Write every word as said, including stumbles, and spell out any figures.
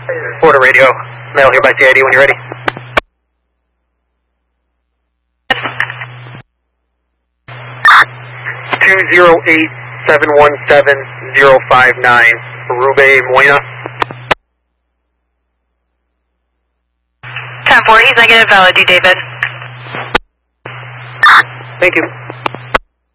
Florida radio, mail here by C I D when you're ready. two zero eight seven one seven zero five nine, Arube Moina. ten four, he's negative, valid, David. Thank you.